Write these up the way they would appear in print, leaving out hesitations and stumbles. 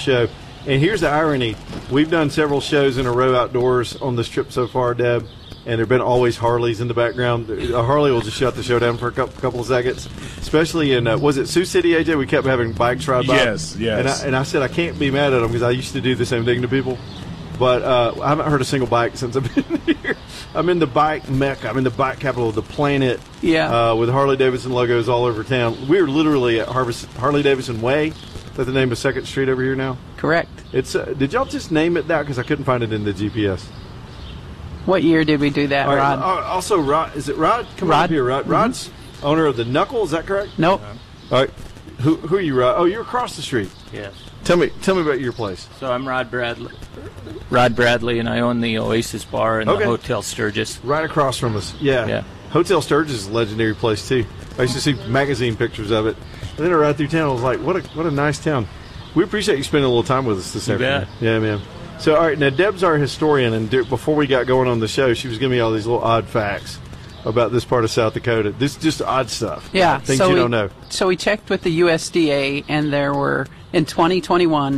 show. And here's the irony. We've done several shows in a row outdoors on this trip so far, Deb, and there have been always Harleys in the background. A Harley will just shut the show down for a couple of seconds, especially in, was it Sioux City, AJ? We kept having bikes ride by. Yes. And I said I can't be mad at them because I used to do the same thing to people. But I haven't heard a single bike since I've been here. I'm in the bike mecca. I'm in the bike capital of the planet. Yeah. With Harley-Davidson logos all over town. We're literally at Harley-Davidson Way. Is that the name of 2nd Street over here now? Correct. It's did y'all just name it that? Because I couldn't find it in the GPS. What year did we do that, All right. Rod? Also, Rod. Is it Rod? Come on up here, Rod. Rod's owner of the Knuckle. Is that correct? Nope. All right. Who are you, Rod? Oh, you're across the street. Yes. Tell me about your place. So I'm Rod Bradley. Rod Bradley, and I own the Oasis Bar and the Hotel Sturgis. Right across from us. Yeah. Hotel Sturgis is a legendary place too. I used to see magazine pictures of it. And then I ride through town. I was like, what a nice town. We appreciate you spending a little time with us this afternoon. Bet. Yeah, man. So, all right, now Deb's our historian, and before we got going on the show, she was giving me all these little odd facts about this part of South Dakota. This is just odd stuff. Yeah. Things you don't know. So we checked with the USDA, and there were, in 2021,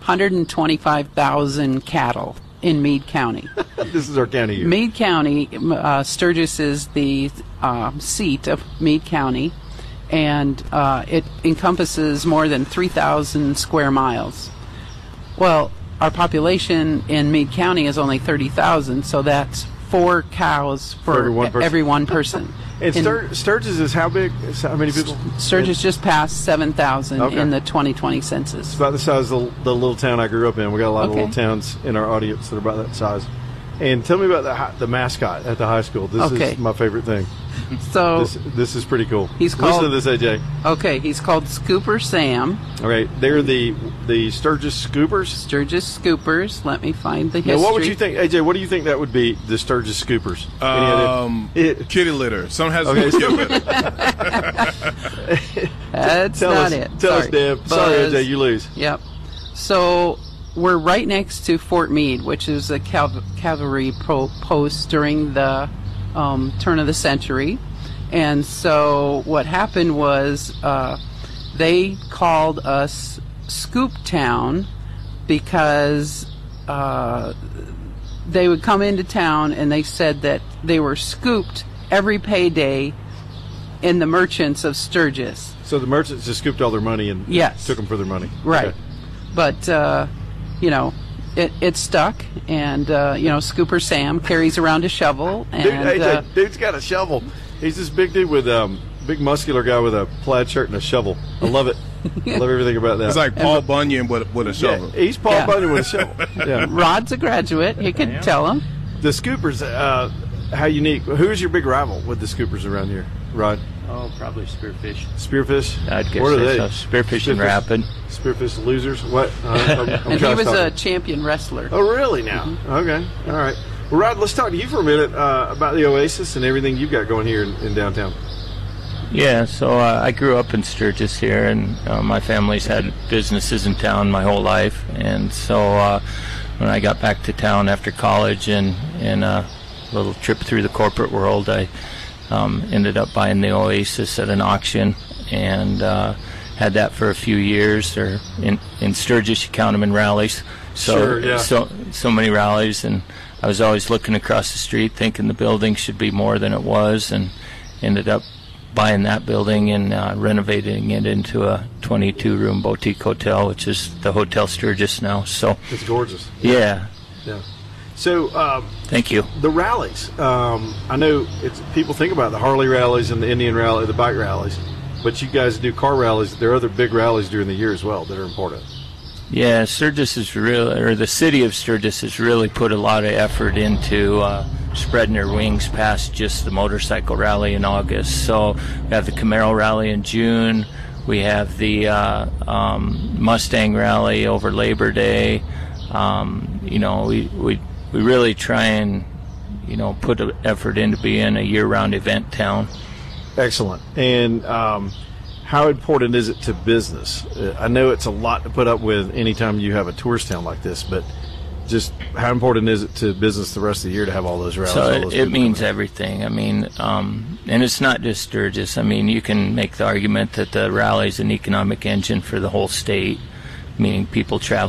125,000 cattle in Meade County. This is our county year. Meade County, Sturgis is the seat of Meade County, and it encompasses more than 3,000 square miles. Well, our population in Meade County is only 30,000, so that's 4 cows for every one person. And Sturgis is how big? How many people? Sturgis just passed 7,000 in the 2020 census. It's about the size of the little town I grew up in. We got a lot of little towns in our audience that are about that size. And tell me about the mascot at the high school. This is my favorite thing. So this is pretty cool. Listen to this, AJ. Okay, he's called Scooper Sam. All right, they're the Sturgis Scoopers. Sturgis Scoopers. Let me find the history. Now, what would you think, AJ? What do you think that would be? The Sturgis Scoopers. Kitty litter. Someone has to kitty litter. That's not it. Tell us, Deb. Sorry, AJ, you lose. Yep. So we're right next to Fort Meade, which is a cavalry post during the turn of the century. And so what happened was they called us Scoop Town because they would come into town and they said that they were scooped every payday in the merchants of Sturgis. So the merchants just scooped all their money and took them for their money. Right. Okay. But, it stuck, and, Scooper Sam carries around a shovel. And, dude's got a shovel. He's this big dude with big muscular guy with a plaid shirt and a shovel. I love it. I love everything about that. It's like Paul Bunyan with a shovel. Yeah, he's Paul Bunyan with a shovel. Yeah. Rod's a graduate. He could tell him. The Scoopers, how unique. Who's your big rival with the Scoopers around here, Rod? Oh, probably Spearfish. Spearfish? I'd guess what are they? Spearfish and Rapid. Spearfish losers? What? And he was a champion wrestler. Oh, really now? Mm-hmm. Okay. All right. Well, Rod, let's talk to you for a minute about the Oasis and everything you've got going here in downtown. Yeah, so I grew up in Sturgis here, and my family's had businesses in town my whole life. And so when I got back to town after college and a little trip through the corporate world, I ended up buying the Oasis at an auction and had that for a few years. Or in Sturgis, you count them in rallies. So, so many rallies, and I was always looking across the street thinking the building should be more than it was, and ended up buying that building and renovating it into a 22-room boutique hotel, which is the Hotel Sturgis now. So it's gorgeous. Yeah. So thank you. The rallies. I know people think about the Harley rallies and the Indian rally, the bike rallies, but you guys do car rallies. There are other big rallies during the year as well that are important. Yeah, Sturgis is the city of Sturgis has really put a lot of effort into spreading their wings past just the motorcycle rally in August. So we have the Camaro rally in June. We have the Mustang rally over Labor Day. We really try and put an effort into being a year-round event town. Excellent. And how important is it to business? I know it's a lot to put up with anytime you have a tourist town like this, but just how important is it to business the rest of the year to have all those rallies? So it means everything. I mean, and it's not just Sturgis. I mean, you can make the argument that the rally is an economic engine for the whole state, meaning people travel